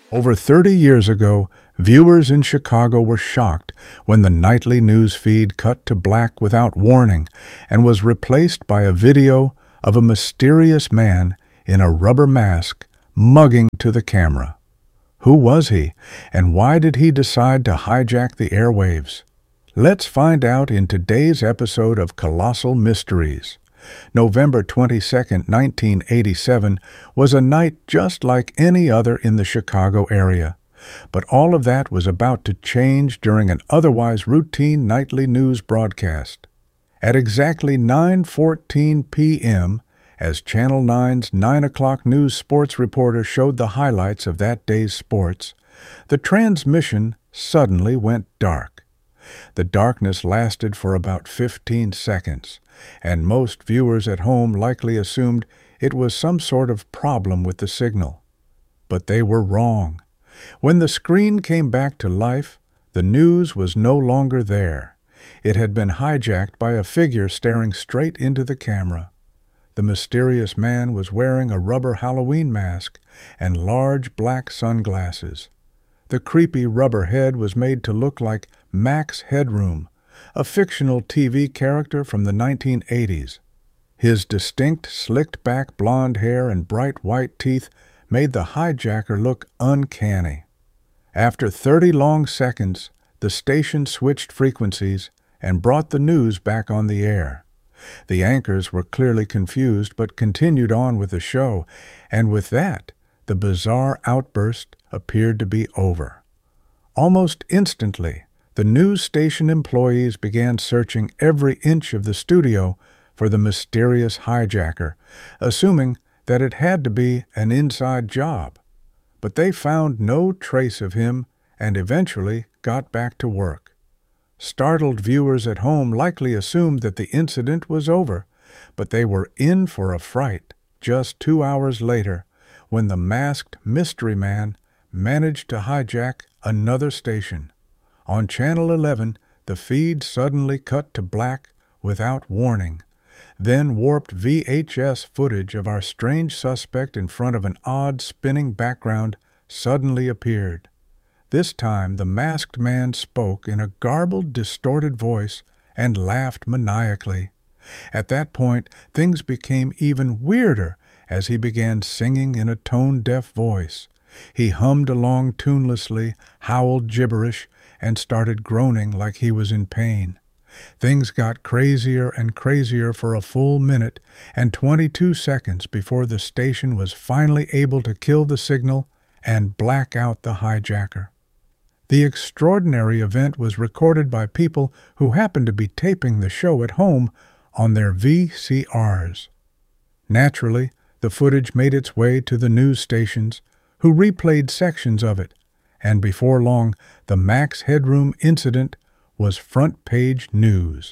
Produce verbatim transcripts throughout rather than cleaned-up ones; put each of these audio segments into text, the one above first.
Over thirty years ago, viewers in Chicago were shocked when the nightly news feed cut to black without warning and was replaced by a video of a mysterious man in a rubber mask mugging to the camera. Who was he, and why did he decide to hijack the airwaves? Let's find out in today's episode of Colossal Mysteries. November twenty-second, nineteen eighty-seven was a night just like any other in the Chicago area. But all of that was about to change during an otherwise routine nightly news broadcast. At exactly nine fourteen p m, as Channel nine's nine o'clock news sports reporter showed the highlights of that day's sports, the transmission suddenly went dark. The darkness lasted for about fifteen seconds, and most viewers at home likely assumed it was some sort of problem with the signal. But they were wrong. When the screen came back to life, the news was no longer there. It had been hijacked by a figure staring straight into the camera. The mysterious man was wearing a rubber Halloween mask and large black sunglasses. The creepy rubber head was made to look like Max Headroom, a fictional T V character from the nineteen eighties. His distinct, slicked-back blonde hair and bright white teeth made the hijacker look uncanny. After thirty long seconds, the station switched frequencies and brought the news back on the air. The anchors were clearly confused but continued on with the show, and with that, the bizarre outburst appeared to be over. Almost instantly, the news station employees began searching every inch of the studio for the mysterious hijacker, assuming that it had to be an inside job. But they found no trace of him and eventually got back to work. Startled viewers at home likely assumed that the incident was over, but they were in for a fright just two hours later when the masked mystery man managed to hijack another station. On Channel eleven, the feed suddenly cut to black without warning. Then warped V H S footage of our strange suspect in front of an odd spinning background suddenly appeared. This time the masked man spoke in a garbled, distorted voice and laughed maniacally. At that point, things became even weirder as he began singing in a tone-deaf voice. He hummed along tunelessly, howled gibberish, and started groaning like he was in pain. Things got crazier and crazier for a full minute and twenty-two seconds before the station was finally able to kill the signal and black out the hijacker. The extraordinary event was recorded by people who happened to be taping the show at home on their V C Rs. Naturally, the footage made its way to the news stations, who replayed sections of it, and before long, the Max Headroom incident was front-page news.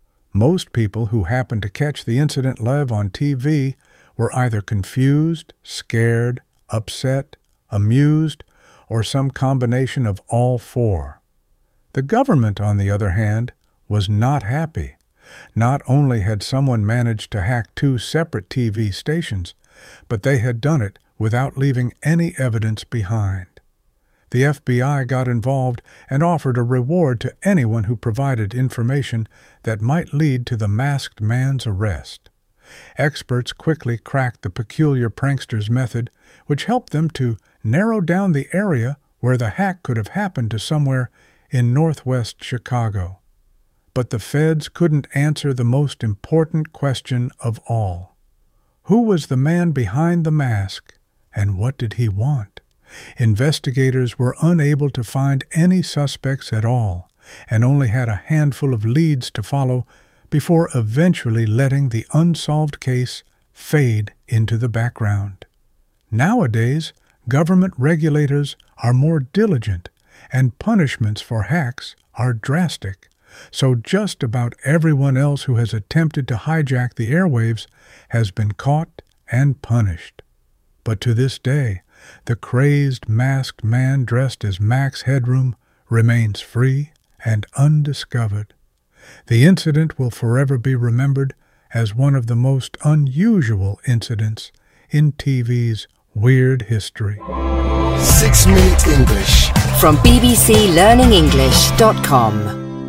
Most people who happened to catch the incident live on T V were either confused, scared, upset, amused, or some combination of all four. The government, on the other hand, was not happy. Not only had someone managed to hack two separate T V stations, but they had done it without leaving any evidence behind. The F B I got involved and offered a reward to anyone who provided information that might lead to the masked man's arrest. Experts quickly cracked the peculiar prankster's method, which helped them to narrow down the area where the hack could have happened to somewhere in northwest Chicago. But the feds couldn't answer the most important question of all. Who was the man behind the mask, and what did he want? Investigators were unable to find any suspects at all, and only had a handful of leads to follow before eventually letting the unsolved case fade into the background. Nowadays, government regulators are more diligent, and punishments for hacks are drastic, so just about everyone else who has attempted to hijack the airwaves has been caught and punished. But to this day, the crazed masked man dressed as Max Headroom remains free and undiscovered. The incident will forever be remembered as one of the most unusual incidents in T V's weird history. Six Minute English from b b c learning english dot com.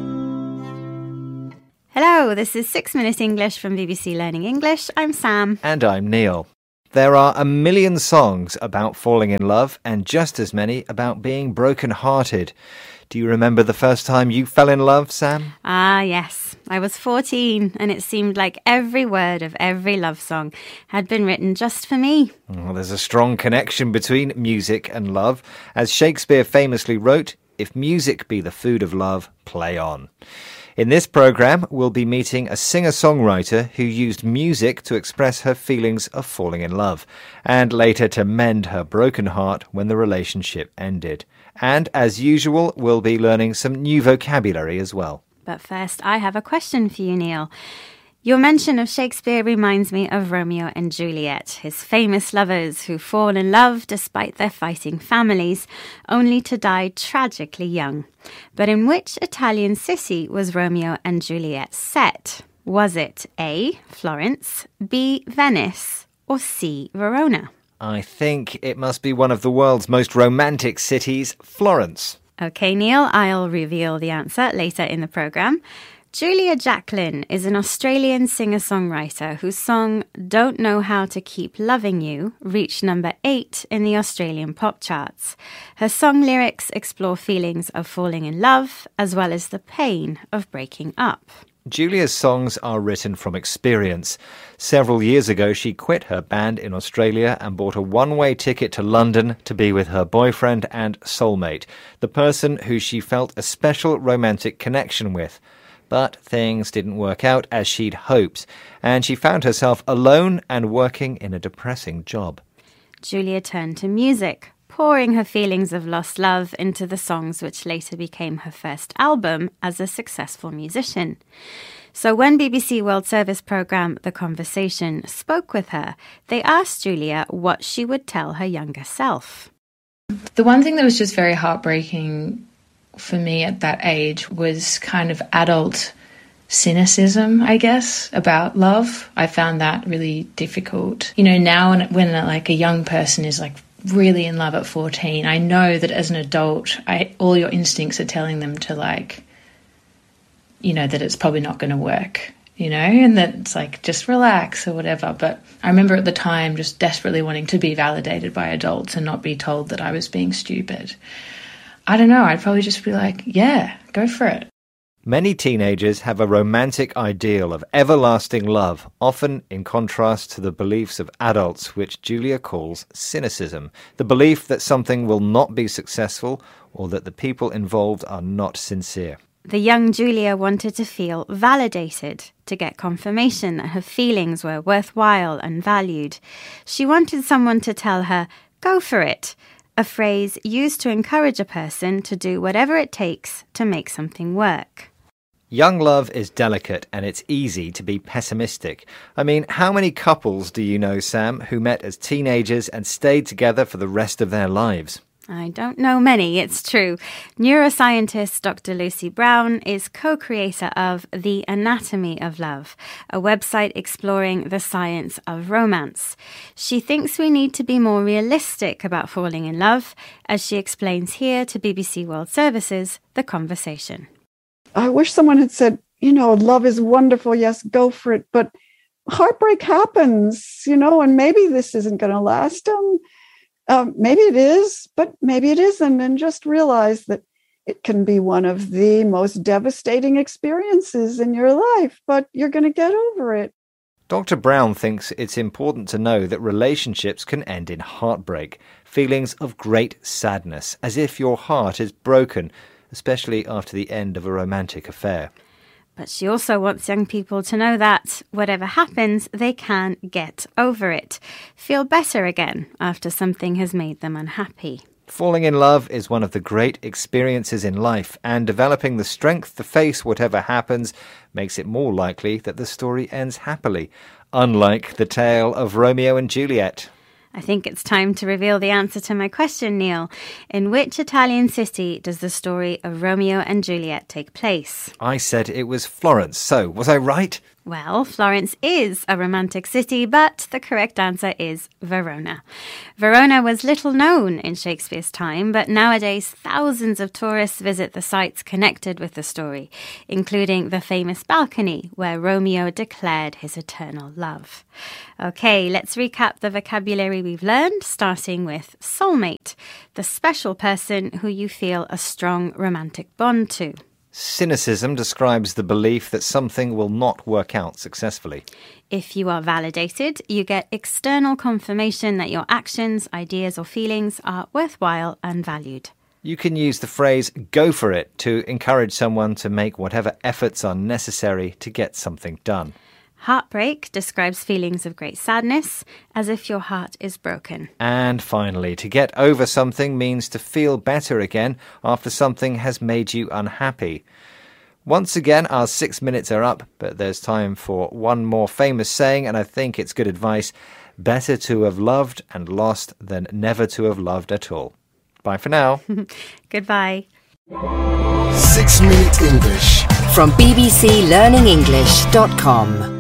Hello, this is Six Minute English from B B C Learning English. I'm Sam. And I'm Neil. There are a million songs about falling in love and just as many about being broken-hearted. Do you remember the first time you fell in love, Sam? Ah, yes. I was fourteen and it seemed like every word of every love song had been written just for me. Well, there's a strong connection between music and love. As Shakespeare famously wrote, "If music be the food of love, play on." In this programme, we'll be meeting a singer-songwriter who used music to express her feelings of falling in love, and later to mend her broken heart when the relationship ended. And, as usual, we'll be learning some new vocabulary as well. But first, I have a question for you, Neil. Your mention of Shakespeare reminds me of Romeo and Juliet, his famous lovers who fall in love despite their fighting families, only to die tragically young. But in which Italian city was Romeo and Juliet set? Was it A, Florence, B, Venice, or C, Verona? I think it must be one of the world's most romantic cities, Florence. OK, Neil, I'll reveal the answer later in the programme. Julia Jacklin is an Australian singer-songwriter whose song Don't Know How to Keep Loving You reached number eight in the Australian pop charts. Her song lyrics explore feelings of falling in love as well as the pain of breaking up. Julia's songs are written from experience. Several years ago, she quit her band in Australia and bought a one-way ticket to London to be with her boyfriend and soulmate, the person who she felt a special romantic connection with. But things didn't work out as she'd hoped, and she found herself alone and working in a depressing job. Julia turned to music, pouring her feelings of lost love into the songs which later became her first album as a successful musician. So when B B C World Service programme The Conversation spoke with her, they asked Julia what she would tell her younger self. The one thing that was just very heartbreaking for me at that age was kind of adult cynicism, I guess, about love. I found that really difficult. You know, now when, when like a young person is like really in love at fourteen, I know that as an adult, I, all your instincts are telling them to like, you know, that it's probably not going to work, you know, and that it's like, just relax or whatever. But I remember at the time just desperately wanting to be validated by adults and not be told that I was being stupid. I don't know, I'd probably just be like, yeah, go for it. Many teenagers have a romantic ideal of everlasting love, often in contrast to the beliefs of adults, which Julia calls cynicism, the belief that something will not be successful or that the people involved are not sincere. The young Julia wanted to feel validated, to get confirmation that her feelings were worthwhile and valued. She wanted someone to tell her, go for it, a phrase used to encourage a person to do whatever it takes to make something work. Young love is delicate and it's easy to be pessimistic. I mean, how many couples do you know, Sam, who met as teenagers and stayed together for the rest of their lives? I don't know many, it's true. Neuroscientist Doctor Lucy Brown is co-creator of The Anatomy of Love, a website exploring the science of romance. She thinks we need to be more realistic about falling in love, as she explains here to B B C World Service's The Conversation. I wish someone had said, you know, love is wonderful, yes, go for it, but heartbreak happens, you know, and maybe this isn't going to last. Um, Um, maybe it is, but maybe it isn't. And just realize that it can be one of the most devastating experiences in your life, but you're going to get over it. Doctor Brown thinks it's important to know that relationships can end in heartbreak, feelings of great sadness, as if your heart is broken, especially after the end of a romantic affair. But she also wants young people to know that, whatever happens, they can get over it, feel better again after something has made them unhappy. Falling in love is one of the great experiences in life, and developing the strength to face whatever happens makes it more likely that the story ends happily, unlike the tale of Romeo and Juliet. I think it's time to reveal the answer to my question, Neil. In which Italian city does the story of Romeo and Juliet take place? I said it was Florence, so was I right? Well, Florence is a romantic city, but the correct answer is Verona. Verona was little known in Shakespeare's time, but nowadays thousands of tourists visit the sites connected with the story, including the famous balcony where Romeo declared his eternal love. Okay, let's recap the vocabulary we've learned, starting with soulmate, the special person who you feel a strong romantic bond to. Cynicism describes the belief that something will not work out successfully. If you are validated, you get external confirmation that your actions, ideas or feelings are worthwhile and valued. You can use the phrase go for it to encourage someone to make whatever efforts are necessary to get something done. Heartbreak describes feelings of great sadness, as if your heart is broken. And finally, to get over something means to feel better again after something has made you unhappy. Once again, our six minutes are up, but there's time for one more famous saying, and I think it's good advice. Better to have loved and lost than never to have loved at all. Bye for now. Goodbye. Six Minute English From b b c learning english dot com.